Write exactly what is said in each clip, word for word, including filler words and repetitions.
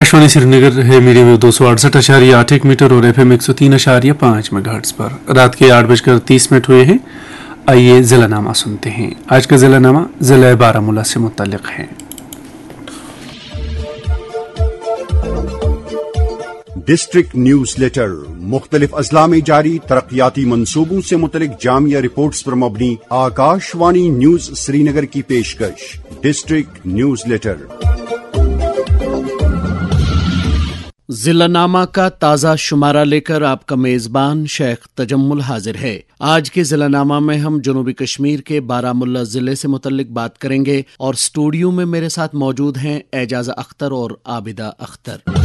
आकाशवाणी श्रीनगर है medium wave दो सौ अड़सठ अशारिया आठ एक मीटर और एफ एम एक सौ तीन अशारिया पाँच मेगाहर्ट्ज पर रात के आठ बजकर तीस मिनट हुए हैं। आइए जिला नामा सुनते हैं। आज का जिला नामा जिला बारामूला से मुतल्लिक है। डिस्ट्रिक्ट न्यूज लेटर मुख्तलिफ अजला में जारी तरक्याती मंसूबों से मुतलिक जामिया रिपोर्ट्स पर मबनी आकाशवाणी न्यूज श्रीनगर की पेशकश। डिस्ट्रिक्ट न्यूज लेटर जिलानामा का ताज़ा शुमारा लेकर आपका मेज़बान शेख तजम्मुल हाजिर है। आज के जिलानामा में हम जनूबी कश्मीर के बारामुल्ला ज़िले से मुतल्लिक बात करेंगे और स्टूडियो में मेरे साथ मौजूद हैं एजाज़ा अख्तर और आबिदा अख्तर।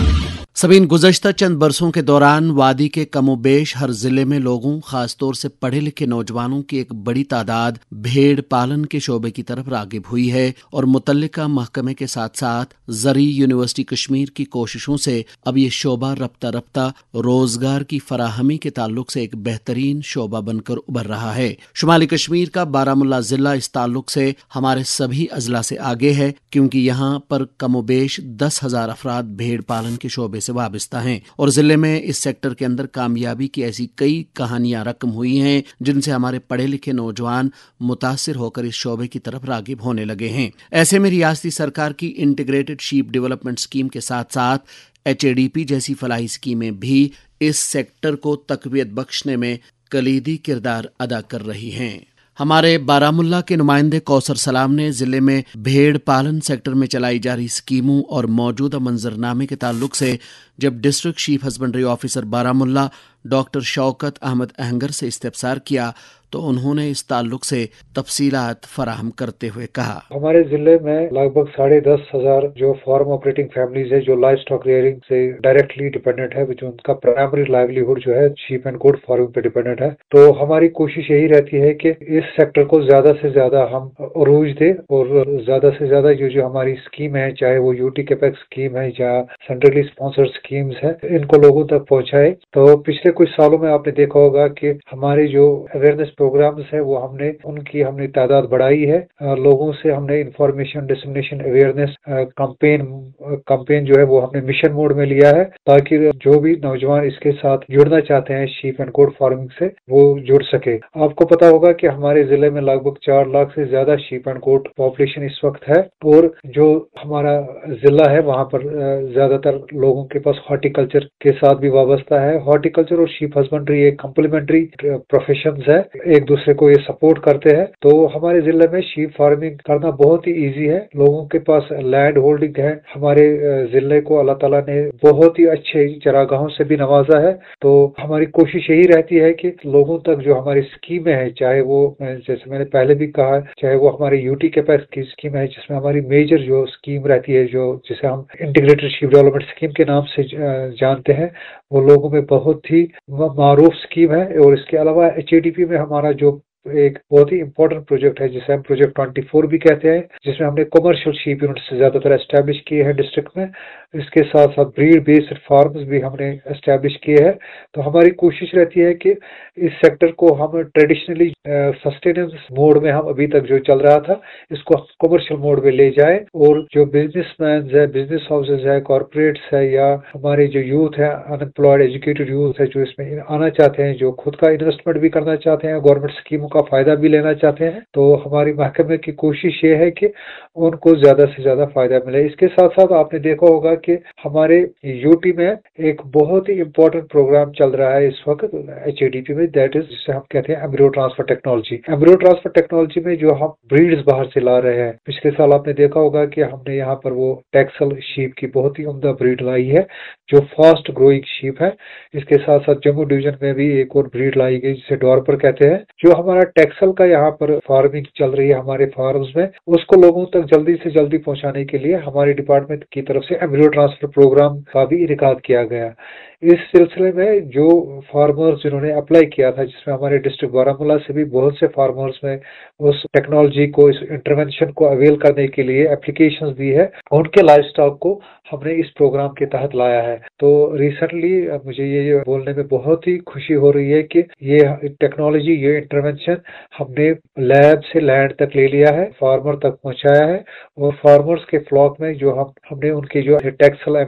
सबीन, गुज़श्ता चंद बरसों के दौरान वादी के कमोबेश हर जिले में लोगों, खासतौर से पढ़े लिखे नौजवानों की एक बड़ी तादाद भेड़ पालन के शोबे की तरफ रागिब हुई है और मुतल्लिका महकमे के साथ साथ ज़री यूनिवर्सिटी कश्मीर की कोशिशों से अब ये शोबा रफ्ता रफ्ता रोजगार की फराहमी के ताल्लुक से एक बेहतरीन शोबा बनकर उभर रहा है। शुमाली कश्मीर का बारामुल्ला जिला इस ताल्लुक से हमारे सभी अजला से आगे है, क्योंकि यहाँ पर कमोबेश दस हजार अफराद भेड़ पालन के शोबे से वाबस्ता हैं और जिले में इस सेक्टर के अंदर कामयाबी की ऐसी कई कहानियां रकम हुई हैं जिनसे हमारे पढ़े लिखे नौजवान मुतासिर होकर इस शोबे की तरफ रागिब होने लगे हैं। ऐसे में रियासती सरकार की इंटीग्रेटेड शीप डेवलपमेंट स्कीम के साथ साथ एच ए डी पी जैसी फलाही स्कीमें भी इस सेक्टर को तकवीत बख्शने में कलीदी किरदार अदा कर रही हैं। हमारे बारामुल्ला के नुमाइंदे कौसर सलाम ने जिले में भेड़ पालन सेक्टर में चलाई जा रही स्कीमों और मौजूदा मंजरनामे के ताल्लुक से जब district chief husbandry officer Baramulla doctor Shaukat Ahmad a hunger से इस्तेफसार किया तो उन्होंने इस ताल्लुक से तफसीलात फराहम करते हुए कहा, हमारे जिले में लगभग साढ़े दस हजार जो फार्म ऑपरेटिंग फैमिलीज है जो लाइव स्टॉक रेयरिंग से डायरेक्टली डिपेंडेंट है, जो उनका प्राइमरी लाइवलीहुड जो है शीप एंड गोट फार्मिंग पे डिपेंडेंट है। तो हमारी कोशिश यही रहती है कि इस सेक्टर को ज्यादा से ज्यादा हम अरूज दे और ज्यादा से ज्यादा जो जो हमारी स्कीम है, चाहे वो यूटी कैपेक्स स्कीम है या सेंट्रली स्पॉन्सर्ड स्कीम्स है, इनको लोगों तक पहुंचाए। तो पिछले कुछ सालों में आपने देखा होगा कि हमारे जो अवेयरनेस प्रोग्राम्स है वो हमने उनकी हमने तादाद बढ़ाई है। लोगों से हमने information dissemination awareness campaign campaign जो है वो हमने मिशन मोड में लिया है, ताकि जो भी नौजवान इसके साथ जुड़ना चाहते हैं शीप एंड गोट फार्मिंग से वो जुड़ सके। आपको पता होगा कि हमारे जिले में लगभग चार लाख से ज्यादा शीप एंड गोट पॉपुलेशन इस वक्त है और जो हमारा जिला है वहाँ पर ज्यादातर लोगों के पास हॉर्टिकल्चर के साथ भी वाबस्ता है। हॉर्टिकल्चर और शीप हस्बेंड्री एक कम्प्लीमेंट्री प्रोफेशन है, एक दूसरे को ये सपोर्ट करते हैं। तो हमारे जिले में शीप फार्मिंग करना बहुत ही इजी है। लोगों के पास लैंड होल्डिंग है। हमारे जिले को अल्लाह ताला ने बहुत ही अच्छे चरागाहों से भी नवाजा है। तो हमारी कोशिश यही रहती है कि लोगों तक जो हमारी स्कीमें हैं, चाहे वो जैसे मैंने पहले भी कहा, चाहे वो हमारे यूटी कैपेक्स की स्कीम है जिसमें हमारी मेजर जो स्कीम रहती है, जो जिसे हम इंटीग्रेटेड शीप डेवलपमेंट स्कीम के नाम से जानते हैं, वो लोगों में बहुत ही मारूफ स्कीम है। और इसके अलावा एच ए डी पी में हमारा जो एक बहुत ही इंपॉर्टेंट प्रोजेक्ट है जिसे हम प्रोजेक्ट ट्वेंटी फोर भी कहते हैं, जिसमें हमने कमर्शियल शीप यूनिट्स ज्यादातर एस्टैब्लिश किए हैं डिस्ट्रिक्ट में। इसके साथ साथ ब्रीड बेस्ड फार्म्स भी हमने एस्टैब्लिश किए हैं। तो हमारी कोशिश रहती है कि इस सेक्टर को हम ट्रेडिशनली सस्टेनेंस मोड में हम अभी तक जो चल रहा था इसको कमर्शियल मोड में ले जाए और जो बिजनेसमैन है, बिजनेस हाउसेज है, कॉर्पोरेट्स है या हमारे जो यूथ है, अनएम्प्लॉयड एजुकेटेड यूथ है, जो इसमें आना चाहते हैं, जो खुद का इन्वेस्टमेंट भी करना चाहते हैं, गवर्नमेंट स्कीमों का फायदा भी लेना चाहते हैं, तो हमारी महकमे की कोशिश ये है कि उनको ज्यादा से ज्यादा फायदा मिले। इसके साथ साथ आपने देखा होगा कि हमारे यूटी में एक बहुत ही इंपॉर्टेंट प्रोग्राम चल रहा है इस वक्त एच ए डी पी में, दैट इज जिसे हम कहते हैं embryo transfer technology. Embryo transfer technology में जो हम ब्रीड्स बाहर से ला रहे हैं, पिछले साल आपने देखा होगा कि हमने यहाँ पर वो टेक्सल शीप की बहुत ही उम्दा ब्रीड लाई है जो फास्ट ग्रोइंग शीप है। इसके साथ साथ जम्मू डिवीजन में भी एक और ब्रीड लाई गई जिसे डॉर्पर कहते हैं। जो हमारा टेक्सल का यहाँ पर फार्मिंग चल रही है हमारे फार्म्स में, उसको लोगों तक जल्दी से जल्दी पहुंचाने के लिए हमारी डिपार्टमेंट की तरफ से एम्ब्रियो ट्रांसफर प्रोग्राम का भी इनेकाद किया गया। इस सिलसिले में जो फार्मर्स जिन्होंने अप्लाई किया था, जिसमें हमारे डिस्ट्रिक्ट बारामूला से भी बहुत से फार्मर्स में उस टेक्नोलॉजी को, इस इंटरवेंशन को अवेल करने के लिए एप्लीकेशंस दी है, उनके लाइफ स्टॉक को हमने इस प्रोग्राम के तहत लाया है। तो रिसेंटली मुझे ये बोलने में बहुत ही खुशी हो रही है कि ये टेक्नोलॉजी, ये इंटरवेंशन हमने लैब से लैंड तक ले लिया है, फार्मर तक पहुंचाया है और फार्मर्स के फ्लॉक में जो हम हमने उनकी जो टेक्सल